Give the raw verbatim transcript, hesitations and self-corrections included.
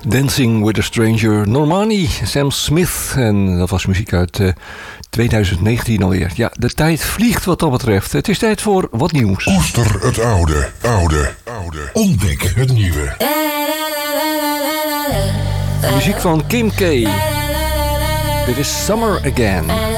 Dancing with a Stranger, Normani, Sam Smith. En dat was muziek uit uh, twintig negentien alweer. Ja, de tijd vliegt wat dat betreft. Het is tijd voor wat nieuws. Koester het oude, oude, oude. Ontdek het nieuwe. Muziek van Kim K. Dit is Summer Again.